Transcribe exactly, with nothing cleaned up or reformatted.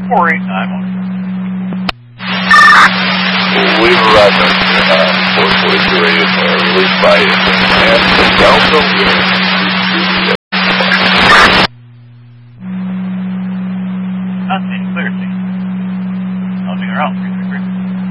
four eight nine one. We've arrived on uh, four forty-two radio, uh, released by and Delta.